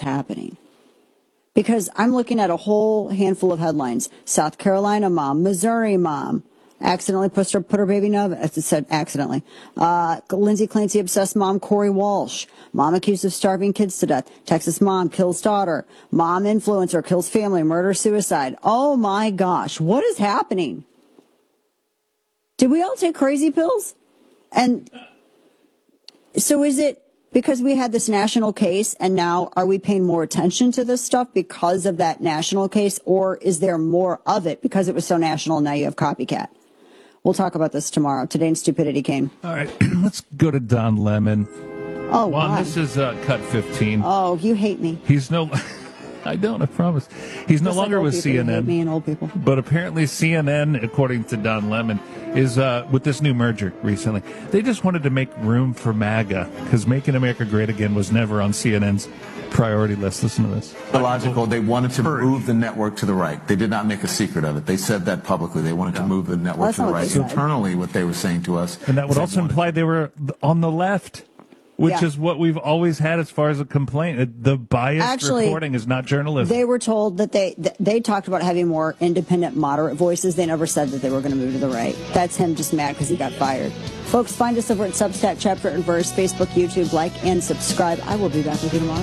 happening. Because I'm looking at a whole handful of headlines. South Carolina mom, Missouri mom, accidentally put her baby in oven. It said accidentally. Lindsay Clancy obsessed mom, Corey Walsh. Mom accused of starving kids to death. Texas mom kills daughter. Mom influencer kills family, murder, suicide. Oh my gosh, what is happening? Did we all take crazy pills? And so is it because we had this national case and now are we paying more attention to this stuff because of that national case, or is there more of it because it was so national and now you have copycat? We'll talk about this tomorrow. Today in Stupidity Kane. All right, let's go to Don Lemon. Oh, Juan, God. this is cut 15. Oh, you hate me. He's no... I don't, I promise. He's no longer with CNN. Hate me and old people. But apparently CNN, according to Don Lemon, is with this new merger recently. They just wanted to make room for MAGA because Making America Great Again was never on CNN's priority list. Listen to this. Logical. They wanted to move the network to the right. They did not make a secret of it. They said that publicly. They wanted to move the network to the right. Internally, what they were saying to us. And that would also imply they were on the left. Which is what we've always had as far as a complaint. The biased reporting is not journalism. They were told that they talked about having more independent, moderate voices. They never said that they were going to move to the right. That's him just mad because he got fired. Folks, find us over at Substack, Chapter and Verse, Facebook, YouTube, like, and subscribe. I will be back with you tomorrow.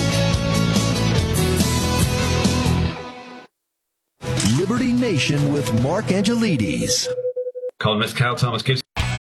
Bye-bye. Liberty Nation with Mark Angelides. Columnist Kyle Thomas gives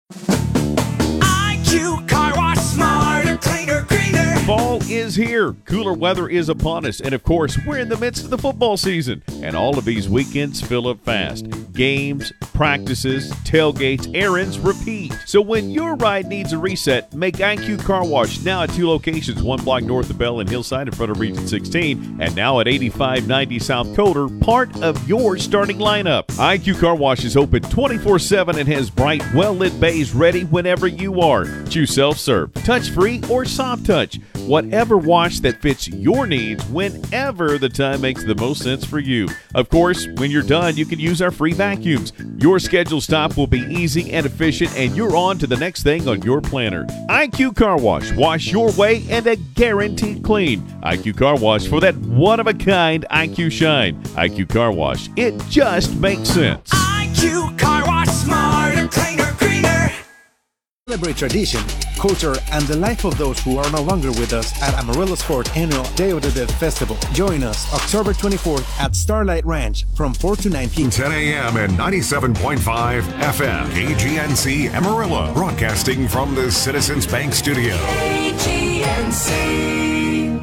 IQ Car Wash, smarter, cleaner, greener. Fall is here. Cooler weather is upon us. And of course, we're in the midst of the football season. And all of these weekends fill up fast. Games, practices, tailgates, errands, repeat. So when your ride needs a reset, make IQ Car Wash now at 2 locations, 1 block north of Bell and Hillside in front of Region 16, and now at 8590 South Coder, part of your starting lineup. IQ Car Wash is open 24/7 and has bright, well-lit bays ready whenever you are. Choose self-serve, touch-free, or soft touch. Whatever wash that fits your needs whenever the time makes the most sense for you. Of course, when you're done, you can use our free vacuums. Your scheduled stop will be easy and efficient, and you're on to the next thing on your planner. IQ Car Wash. Wash your way and a guaranteed clean. IQ Car Wash for that one-of-a-kind IQ shine. IQ Car Wash. It just makes sense. IQ Car Wash, smarter, cleaner, greener. Celebrate tradition, culture, and the life of those who are no longer with us at Amarillo's 4th Annual Day of the Dead Festival. Join us October 24th at Starlight Ranch from 4 to 9 p.m. 10 a.m. and 97.5 FM. KGNC Amarillo. Broadcasting from the Citizens Bank Studio. KGNC.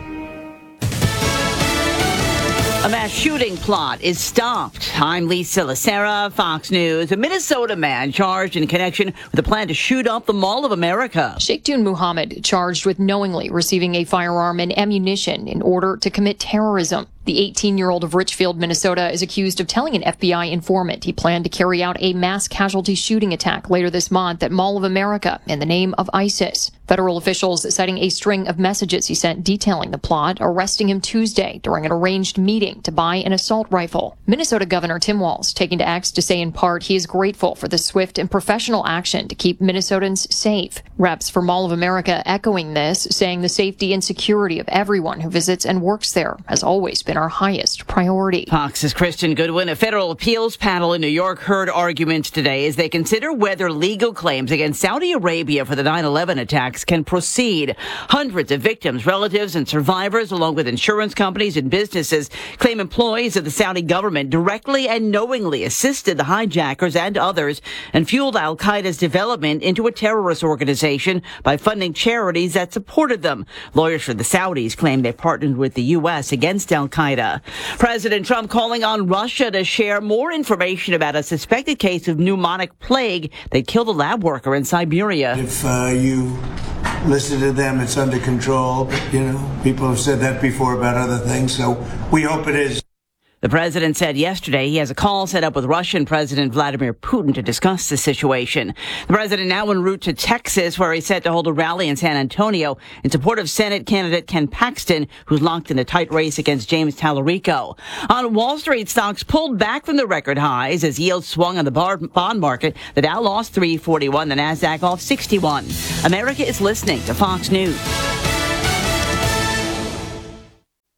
A mass shooting plot is stopped. I'm Lisa Lacera, Fox News. A Minnesota man charged in connection with a plan to shoot up the Mall of America. Sheikhtun Muhammad charged with knowingly receiving a firearm and ammunition in order to commit terrorism. The 18-year-old of Richfield, Minnesota, is accused of telling an FBI informant he planned to carry out a mass casualty shooting attack later this month at Mall of America in the name of ISIS. Federal officials citing a string of messages he sent detailing the plot, arresting him Tuesday during an arranged meeting to buy an assault rifle. Minnesota Governor Tim Walz taking to X to say in part he is grateful for the swift and professional action to keep Minnesotans safe. Reps for Mall of America echoing this, saying the safety and security of everyone who visits and works there has always been our highest priority. Fox's Christian Goodwin. A federal appeals panel in New York heard arguments today as they consider whether legal claims against Saudi Arabia for the 9/11 attacks can proceed. Hundreds of victims, relatives, and survivors, along with insurance companies and businesses, claim employees of the Saudi government directly and knowingly assisted the hijackers and others and fueled al-Qaeda's development into a terrorist organization by funding charities that supported them. Lawyers for the Saudis claim they partnered with the U.S. against al-Qaeda. President Trump calling on Russia to share more information about a suspected case of pneumonic plague that killed a lab worker in Siberia. If you listen to them, it's under control. But, people have said that before about other things, so we hope it is. The president said yesterday he has a call set up with Russian President Vladimir Putin to discuss the situation. The president now en route to Texas, where he's set to hold a rally in San Antonio in support of Senate candidate Ken Paxton, who's locked in a tight race against James Tallarico. On Wall Street, stocks pulled back from the record highs as yields swung on the bond market. The Dow lost 341, the Nasdaq off 61. America is listening to Fox News.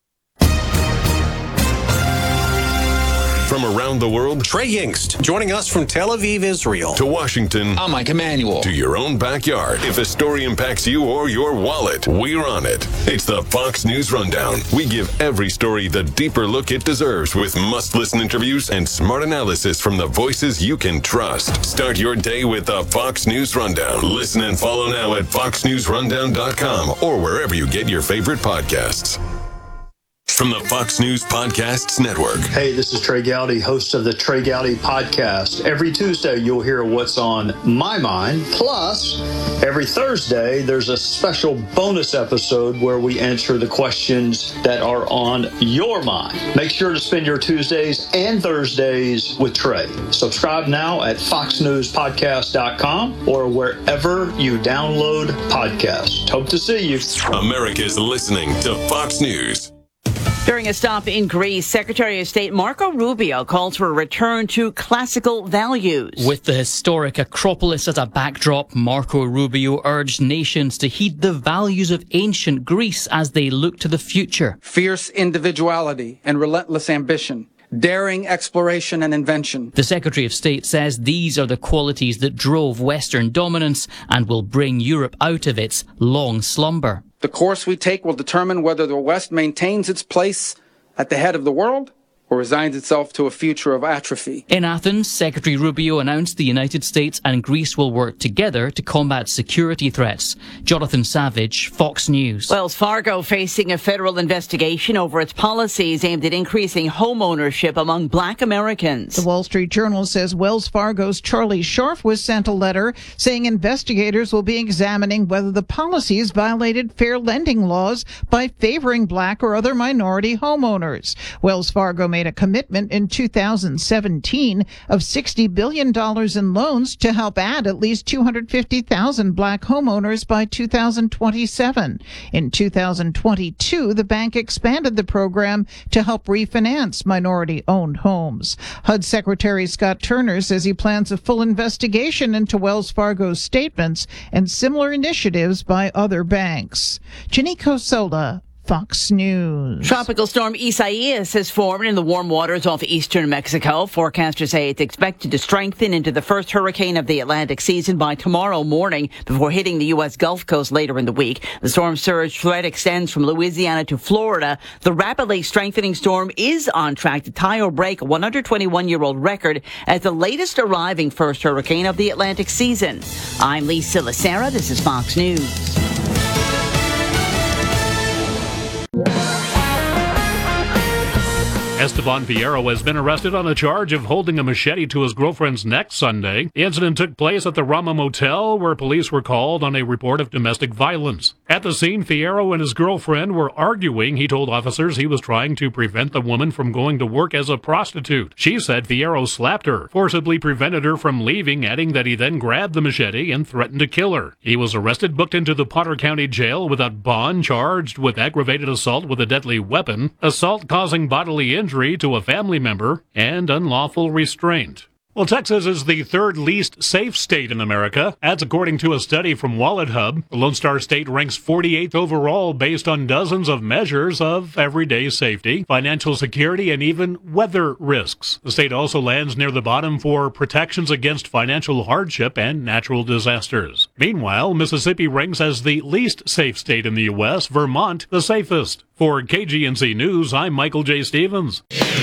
from around the world. Trey Yingst, joining us from Tel Aviv, Israel. To Washington. I'm Mike Emanuel. To your own backyard. If a story impacts you or your wallet, we're on it. It's the Fox News Rundown. We give every story the deeper look it deserves with must-listen interviews and smart analysis from the voices you can trust. Start your day with the Fox News Rundown. Listen and follow now at foxnewsrundown.com or wherever you get your favorite podcasts. From the Fox News Podcasts Network. Hey, this is Trey Gowdy, host of the Trey Gowdy Podcast. Every Tuesday, you'll hear what's on my mind. Plus, every Thursday, there's a special bonus episode where we answer the questions that are on your mind. Make sure to spend your Tuesdays and Thursdays with Trey. Subscribe now at foxnewspodcast.com or wherever you download podcasts. Hope to see you. America's listening to Fox News. During a stop in Greece, Secretary of State Marco Rubio calls for a return to classical values. With the historic Acropolis as a backdrop, Marco Rubio urged nations to heed the values of ancient Greece as they look to the future. Fierce individuality and relentless ambition. Daring exploration and invention. The Secretary of State says these are the qualities that drove Western dominance and will bring Europe out of its long slumber. The course we take will determine whether the West maintains its place at the head of the world or resigns itself to a future of atrophy. In Athens, Secretary Rubio announced the United States and Greece will work together to combat security threats. Jonathan Savage, Fox News. Wells Fargo facing a federal investigation over its policies aimed at increasing home ownership among Black Americans. The Wall Street Journal says Wells Fargo's Charlie Scharf was sent a letter saying investigators will be examining whether the policies violated fair lending laws by favoring Black or other minority homeowners. Wells Fargo made a commitment in 2017 of $60 billion in loans to help add at least 250,000 Black homeowners by 2027. In 2022, the bank expanded the program to help refinance minority-owned homes. HUD Secretary Scott Turner says he plans a full investigation into Wells Fargo's statements and similar initiatives by other banks. Janiko Sola, Fox News. Tropical storm Isaias has formed in the warm waters off eastern Mexico. Forecasters say it's expected to strengthen into the first hurricane of the Atlantic season by tomorrow morning before hitting the U.S. Gulf Coast later in the week. The storm surge threat extends from Louisiana to Florida. The rapidly strengthening storm is on track to tie or break a 121-year-old record as the latest arriving first hurricane of the Atlantic season. I'm Lisa Lacera. This is Fox News. Esteban Fierro has been arrested on a charge of holding a machete to his girlfriend's neck Sunday. The incident took place at the Rama Motel, where police were called on a report of domestic violence. At the scene, Fierro and his girlfriend were arguing. He told officers he was trying to prevent the woman from going to work as a prostitute. She said Fierro slapped her, forcibly prevented her from leaving, adding that he then grabbed the machete and threatened to kill her. He was arrested, booked into the Potter County Jail without bond, charged with aggravated assault with a deadly weapon, assault causing bodily injury to a family member, and unlawful restraint. Well, Texas is the third least safe state in America. That's according to a study from WalletHub. The Lone Star State ranks 48th overall based on dozens of measures of everyday safety, financial security, and even weather risks. The state also lands near the bottom for protections against financial hardship and natural disasters. Meanwhile, Mississippi ranks as the least safe state in the U.S., Vermont the safest. For KGNC News, I'm Michael J. Stevens.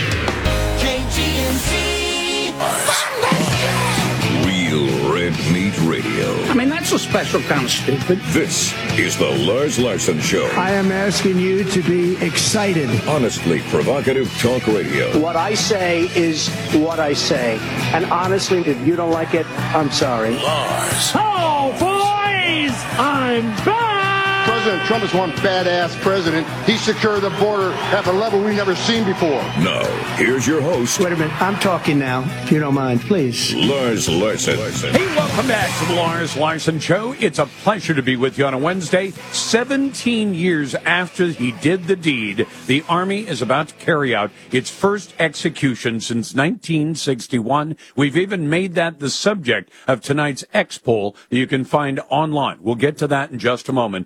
Real Red Meat Radio. I mean, that's a special kind of stupid. This is the Lars Larson Show. I am asking you to be excited. Honestly provocative talk radio. What I say is what I say. And honestly, if you don't like it, I'm sorry. Lars. Oh, boys! I'm back! President Trump is one badass president. He secured the border at a level we've never seen before. Now, here's your host. Wait a minute. I'm talking now, if you don't mind, please. Lars Larson. Hey, welcome back to the Lars Larson Show. It's a pleasure to be with you on a Wednesday. 17 years after he did the deed, the Army is about to carry out its first execution since 1961. We've even made that the subject of tonight's X poll that you can find online. We'll get to that in just a moment. And you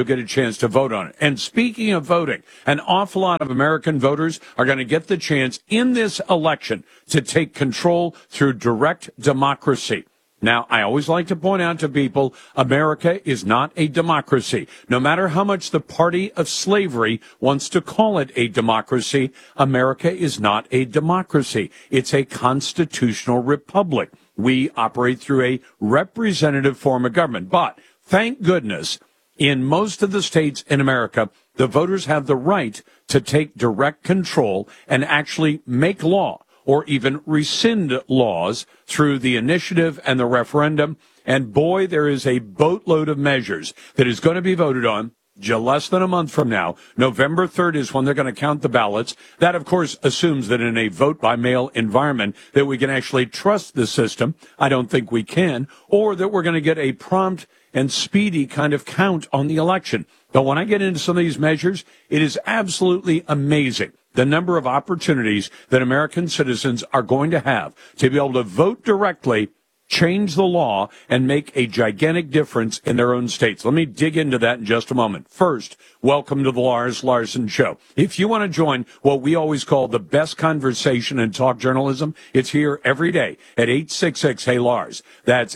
get a chance to vote on it. And speaking of voting, an awful lot of American voters are going to get the chance in this election to take control through direct democracy. Now, I always like to point out to people, America is not a democracy. No matter how much the party of slavery wants to call it a democracy, America is not a democracy. It's a constitutional republic. We operate through a representative form of government. But thank goodness, in most of the states in America, the voters have the right to take direct control and actually make law, or even rescind laws through the initiative and the referendum. And boy, there is a boatload of measures that is going to be voted on just less than a month from now. November 3rd is when they're going to count the ballots. That, of course, assumes that in a vote-by-mail environment that we can actually trust the system. I don't think we can. Or that we're going to get a prompt and speedy kind of count on the election. But when I get into some of these measures, it is absolutely amazing the number of opportunities that American citizens are going to have to be able to vote directly, change the law, and make a gigantic difference in their own states. Let me dig into that in just a moment. First, welcome to the Lars Larson Show. If you want to join what we always call the best conversation in talk journalism, it's here every day at 866-HEY-LARS. That's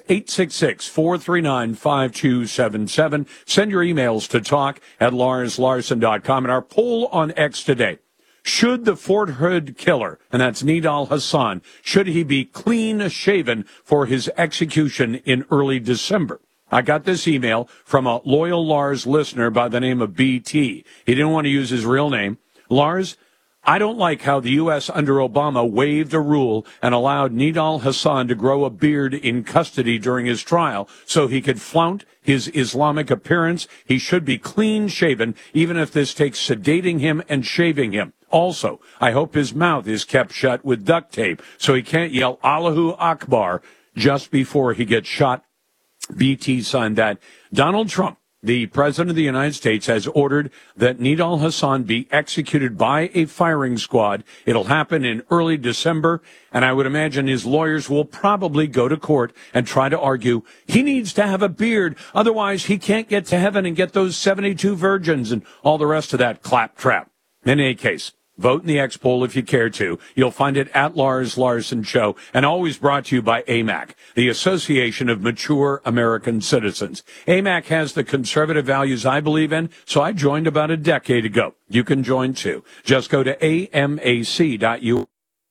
866-439-5277. Send your emails to talk@larslarson.com. And our poll on X today: should the Fort Hood killer, and that's Nidal Hasan, should he be clean shaven for his execution in early December? I got this email from a loyal Lars listener by the name of BT. He didn't want to use his real name. Lars, I don't like how the U.S. under Obama waived a rule and allowed Nidal Hasan to grow a beard in custody during his trial so he could flaunt his Islamic appearance. He should be clean shaven, even if this takes sedating him and shaving him. Also, I hope his mouth is kept shut with duct tape so he can't yell Allahu Akbar just before he gets shot. BT signed that. Donald Trump, the president of the United States, has ordered that Nidal Hasan be executed by a firing squad. It'll happen in early December, and I would imagine his lawyers will probably go to court and try to argue he needs to have a beard, otherwise he can't get to heaven and get those 72 virgins and all the rest of that claptrap. In any case, vote in the X poll if you care to. You'll find it at Lars Larson Show, and always brought to you by AMAC, the Association of Mature American Citizens. AMAC has the conservative values I believe in, so I joined about a decade ago. You can join too. Just go to amac.us.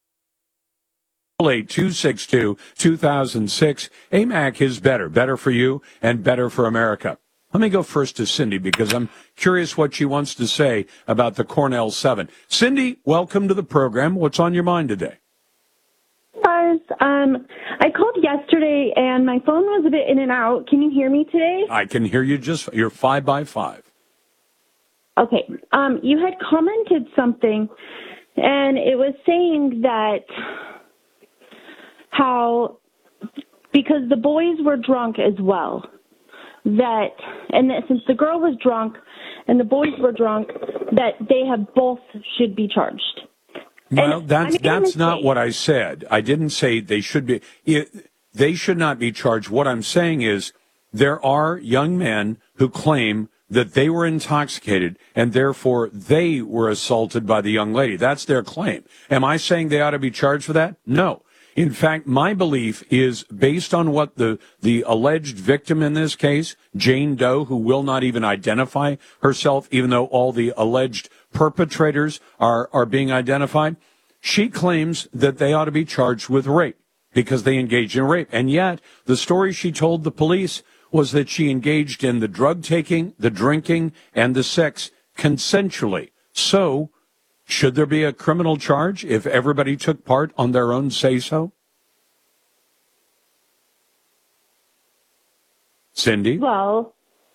262-2006. AMAC is better for you and better for America. Let me go first to Cindy because I'm curious what she wants to say about the Cornell 7. Cindy, welcome to the program. What's on your mind today? Lars, I called yesterday and my phone was a bit in and out. Can you hear me today? I can hear you just, you're 5 by 5. Okay. You had commented something and it was saying that how, because the boys were drunk as well, since the girl was drunk and the boys were drunk, that they have both should be charged. Well, that's not what I said. I didn't say they should be. They should not be charged. What I'm saying is there are young men who claim that they were intoxicated and therefore they were assaulted by the young lady. That's their claim. Am I saying they ought to be charged for that? No. In fact, my belief is based on what the alleged victim in this case, Jane Doe, who will not even identify herself, even though all the alleged perpetrators are being identified. She claims that they ought to be charged with rape because they engaged in rape. And yet the story she told the police was that she engaged in the drug taking, the drinking, and the sex consensually. So, should there be a criminal charge if everybody took part on their own say-so? Cindy? Well,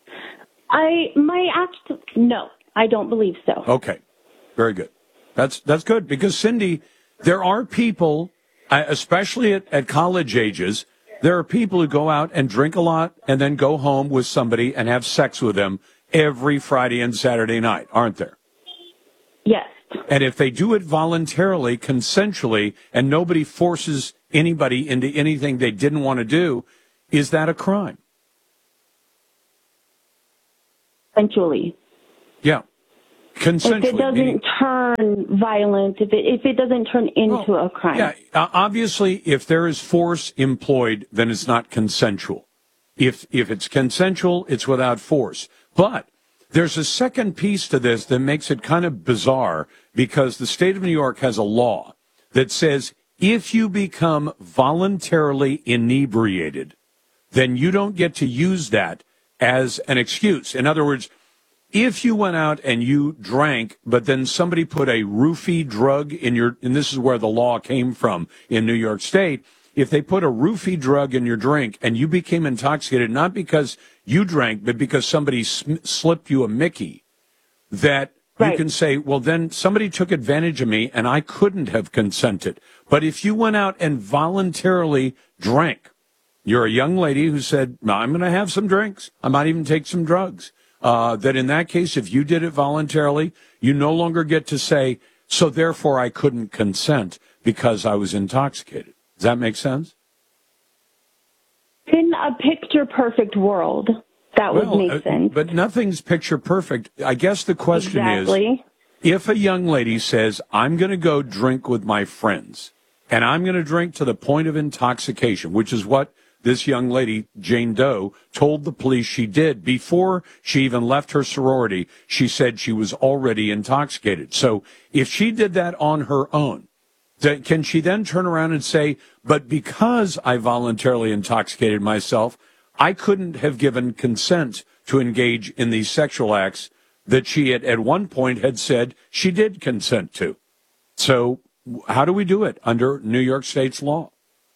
no, I don't believe so. Okay, very good. That's good because, Cindy, there are people, especially at college ages, there are people who go out and drink a lot and then go home with somebody and have sex with them every Friday and Saturday night, aren't there? Yes. And if they do it voluntarily, consensually, and nobody forces anybody into anything they didn't want to do, is that a crime? consensually. Yeah. Consensually. If it doesn't turn violent, if it doesn't turn into a crime. Yeah, obviously, if there is force employed, then it's not consensual. If it's consensual, it's without force. But there's a second piece to this that makes it kind of bizarre, because the state of New York has a law that says if you become voluntarily inebriated, then you don't get to use that as an excuse. In other words, if you went out and you drank, but then somebody put a roofie drug in your, and this is where the law came from in New York State, if they put a roofie drug in your drink and you became intoxicated, not because you drank, but because somebody slipped you a Mickey, that you can say, well, then somebody took advantage of me and I couldn't have consented. But if you went out and voluntarily drank, you're a young lady who said, no, I'm going to have some drinks. I might even take some drugs. That in that case, if you did it voluntarily, you no longer get to say, so therefore I couldn't consent because I was intoxicated. Does that make sense? In a picture-perfect world, that would make sense. But nothing's picture perfect. I guess the question is, if a young lady says, I'm going to go drink with my friends, and I'm going to drink to the point of intoxication, which is what this young lady, Jane Doe, told the police she did before she even left her sorority. She said she was already intoxicated. So if she did that on her own, can she then turn around and say, but because I voluntarily intoxicated myself, I couldn't have given consent to engage in these sexual acts that she at one point had said she did consent to? So how do we do it under New York State's law?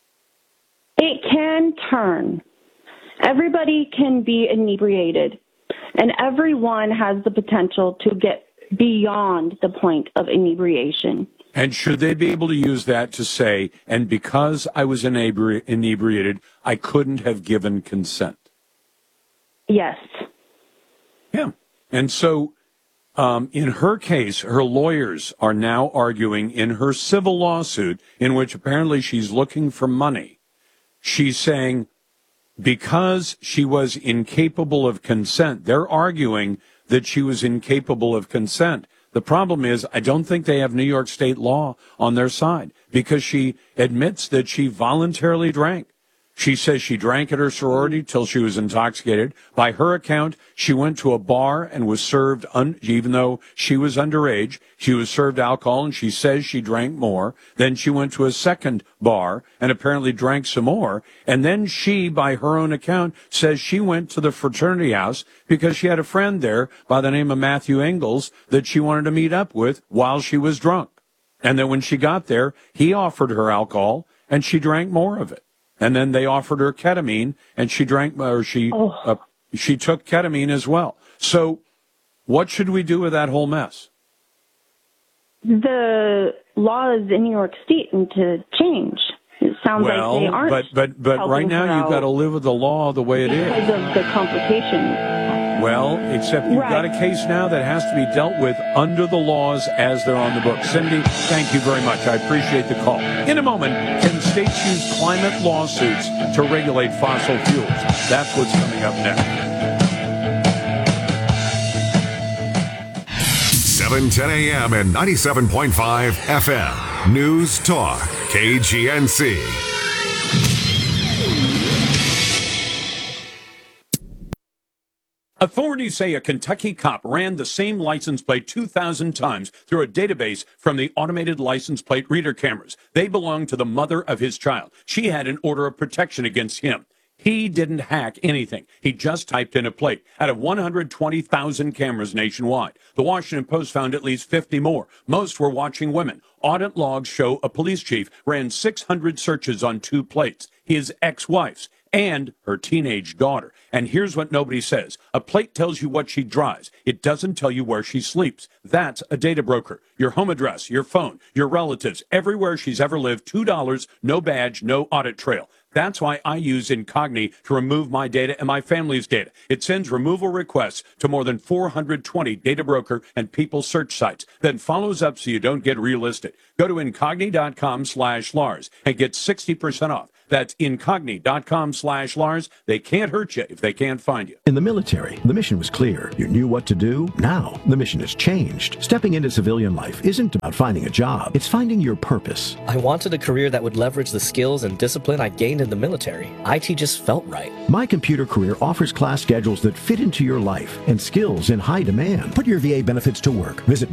It can turn. Everybody can be inebriated, and everyone has the potential to get beyond the point of inebriation. And should they be able to use that to say, and because I was inebriated, I couldn't have given consent? Yes. Yeah. And so in her case, her lawyers are now arguing in her civil lawsuit, in which apparently she's looking for money. She's saying because she was incapable of consent, they're arguing that she was incapable of consent. The problem is, I don't think they have New York State law on their side, because she admits that she voluntarily drank. She says she drank at her sorority till she was intoxicated. By her account, she went to a bar and was served, even though she was underage, she was served alcohol, and she says she drank more. Then she went to a second bar and apparently drank some more. And then she, by her own account, says she went to the fraternity house because she had a friend there by the name of Matthew Ingalls that she wanted to meet up with while she was drunk. And then when she got there, he offered her alcohol and she drank more of it. And then they offered her ketamine, and she drank, or she took ketamine as well. So, what should we do with that whole mess? The laws in New York State need to change. It sounds like they aren't. But right now you've got to live with the law the way it is because of the complications. Well, except you've got a case now that has to be dealt with under the laws as they're on the books. Cindy, thank you very much. I appreciate the call. In a moment, can states use climate lawsuits to regulate fossil fuels? That's what's coming up next. 7:10 a.m. and 97.5 FM. News Talk, KGNC. Authorities say a Kentucky cop ran the same license plate 2,000 times through a database from the automated license plate reader cameras. They belong to the mother of his child. She had an order of protection against him. He didn't hack anything. He just typed in a plate. Out of 120,000 cameras nationwide, the Washington Post found at least 50 more. Most were watching women. Audit logs show a police chief ran 600 searches on 2 plates, his ex-wife's and her teenage daughter. And here's what nobody says. A plate tells you what she drives. It doesn't tell you where she sleeps. That's a data broker. Your home address, your phone, your relatives, everywhere she's ever lived, $2, no badge, no audit trail. That's why I use Incogni to remove my data and my family's data. It sends removal requests to more than 420 data broker and people search sites, then follows up so you don't get relisted. Go to Incogni.com/Lars and get 60% off. That's incogni.com/Lars. They can't hurt you if they can't find you. In the military, the mission was clear. You knew what to do. Now, the mission has changed. Stepping into civilian life isn't about finding a job. It's finding your purpose. I wanted a career that would leverage the skills and discipline I gained in the military. IT just felt right. My Computer Career offers class schedules that fit into your life and skills in high demand. Put your VA benefits to work. Visit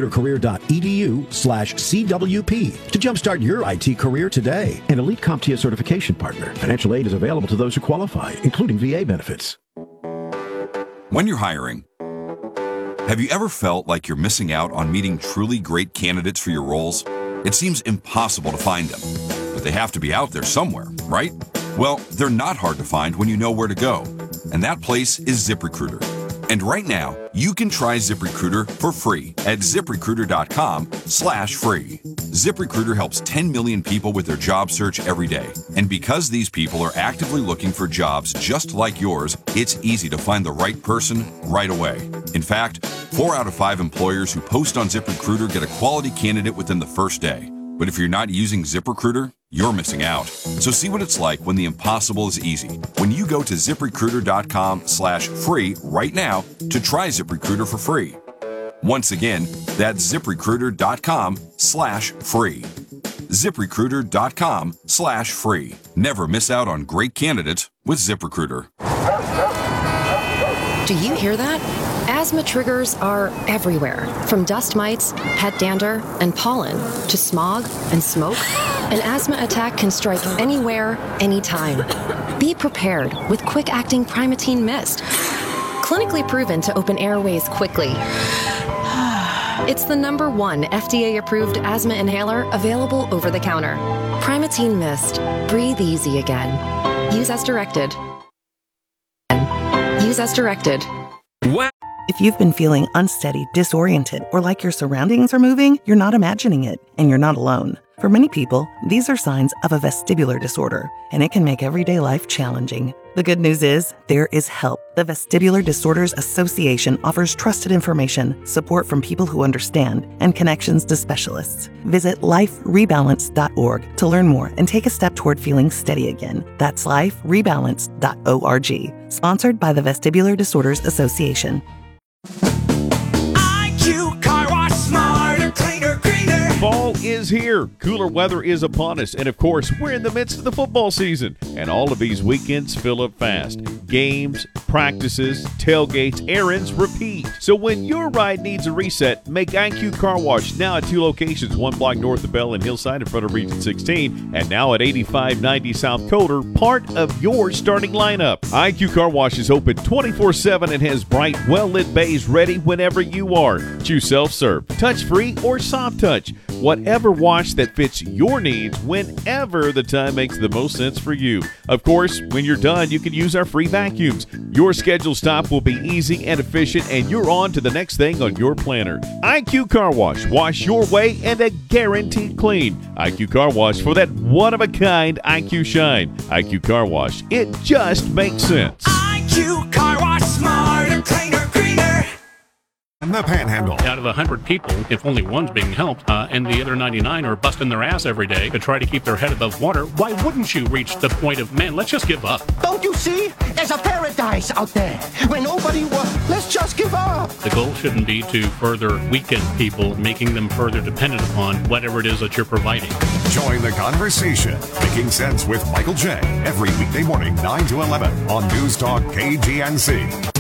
mycomputercareer.edu/CWP to jumpstart your IT career today. An elite CompTIA certification partner. Financial aid is available to those who qualify, including VA benefits. When you're hiring, have you ever felt like you're missing out on meeting truly great candidates for your roles? It seems impossible to find them, but they have to be out there somewhere, right? Well, they're not hard to find when you know where to go, and that place is ZipRecruiter. And right now, you can try ZipRecruiter for free at ZipRecruiter.com/free. ZipRecruiter helps 10 million people with their job search every day. And because these people are actively looking for jobs just like yours, it's easy to find the right person right away. In fact, 4 out of 5 employers who post on ZipRecruiter get a quality candidate within the first day. But if you're not using ZipRecruiter, you're missing out. So see what it's like when the impossible is easy. When you go to ZipRecruiter.com/free right now to try ZipRecruiter for free. Once again, that's ZipRecruiter.com/free. ZipRecruiter.com/free. Never miss out on great candidates with ZipRecruiter. Do you hear that? Asthma triggers are everywhere, from dust mites, pet dander, and pollen, to smog and smoke. An asthma attack can strike anywhere, anytime. Be prepared with quick-acting Primatene Mist. Clinically proven to open airways quickly. It's the #1 FDA-approved asthma inhaler available over the counter. Primatene Mist. Breathe easy again. Use as directed. Use as directed. What? If you've been feeling unsteady, disoriented, or like your surroundings are moving, you're not imagining it, and you're not alone. For many people, these are signs of a vestibular disorder, and it can make everyday life challenging. The good news is, there is help. The Vestibular Disorders Association offers trusted information, support from people who understand, and connections to specialists. Visit liferebalance.org to learn more and take a step toward feeling steady again. That's liferebalance.org. Sponsored by the Vestibular Disorders Association. IQ Car Wash, smarter, cleaner, greener. Fall is here. Cooler weather is upon us. And of course, we're in the midst of the football season. And all of these weekends fill up fast. Games, practices, tailgates, errands, repeat. So when your ride needs a reset, make IQ Car Wash now at 2 locations, 1 block north of Bell and Hillside in front of Region 16, and now at 8590 South Coder, part of your starting lineup. IQ Car Wash is open 24/7 and has bright, well-lit bays ready whenever you are. Choose self-serve, touch-free, or soft touch. Whatever wash that fits your needs whenever the time makes the most sense for you. Of course, when you're done, you can use our free vacuums. Your scheduled stop will be easy and efficient, and you're on to the next thing on your planner. IQ Car Wash. Wash your way and a guaranteed clean. IQ Car Wash for that one-of-a-kind IQ shine. IQ Car Wash. It just makes sense. IQ Car Wash, smarter, cleaner, greener. The Panhandle. Out of 100 people, if only one's being helped, and the other 99 are busting their ass every day to try to keep their head above water, why wouldn't you reach the point of, man, let's just give up? Don't you see? There's a paradise out there where nobody wants. Let's just give up. The goal shouldn't be to further weaken people, making them further dependent upon whatever it is that you're providing. Join the conversation. Making Sense with Michael J. Every weekday morning, 9 to 11 on News Talk KGNC.